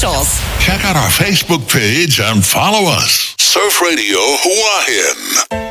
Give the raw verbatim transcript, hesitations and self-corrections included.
socials. Check out our Facebook page and follow us. Surf Radio Hawaiian.